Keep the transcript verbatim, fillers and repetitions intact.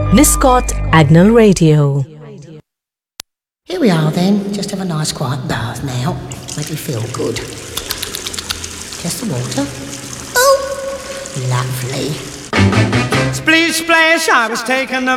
Niscot Agnel Radio. Here we are then, just have a nice quiet bath now. Make you feel good. Just the water. Oh, lovely. Splish splash, I was taking a